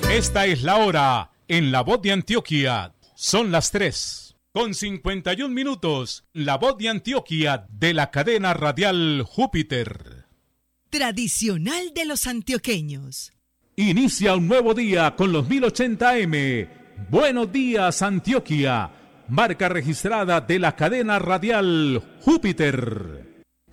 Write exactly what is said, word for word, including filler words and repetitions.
Esta es la hora en La Voz de Antioquia. Son las tres con cincuenta y un minutos. La Voz de Antioquia de la cadena radial Júpiter. Tradicional de los antioqueños. Inicia un nuevo día con los mil ochenta eme. Buenos días, Antioquia. Marca registrada de la cadena radial Júpiter.